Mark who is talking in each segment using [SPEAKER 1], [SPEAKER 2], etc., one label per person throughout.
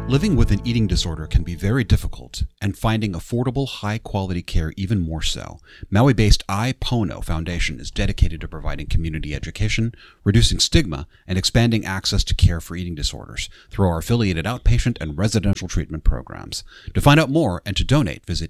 [SPEAKER 1] Living with an eating disorder can be very difficult, and finding affordable, high-quality care even more so. Maui-based iPono Foundation is dedicated to providing community education, reducing stigma, and expanding access to care for eating disorders through our affiliated outpatient and residential treatment programs. To find out more and to donate, visit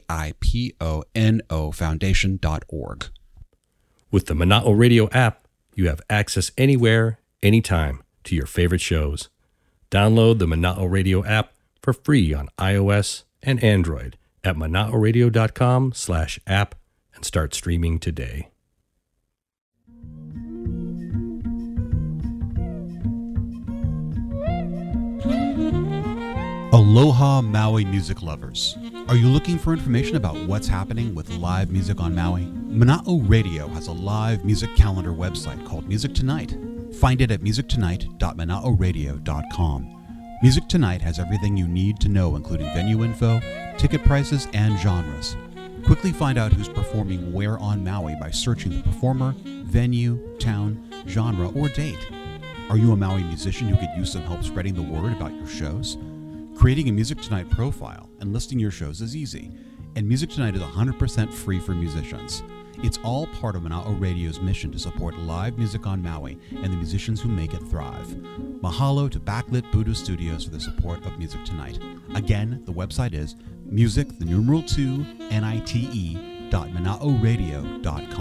[SPEAKER 1] aiponofoundation.org.
[SPEAKER 2] With the Mana'o Radio app, you have access anywhere, anytime to your favorite shows. Download the Mana'o Radio app for free on iOS and Android at mana'oradio.com/app and start streaming today.
[SPEAKER 1] Aloha Maui music lovers. Are you looking for information about what's happening with live music on Maui? Mana'o Radio has a live music calendar website called Music Tonight. Find it at musictonight.mana'oradio.com. Music Tonight has everything you need to know, including venue info, ticket prices, and genres. Quickly find out who's performing where on Maui by searching the performer, venue, town, genre, or date. Are you a Maui musician who could use some help spreading the word about your shows? Creating a Music Tonight profile and listing your shows is easy, and Music Tonight is 100% free for musicians. It's all part of Mana'o Radio's mission to support live music on Maui and the musicians who make it thrive. Mahalo to Backlit Buddha Studios for the support of Music Tonight. Again, the website is music, the numeral 2, NITE.mana'oradio.com.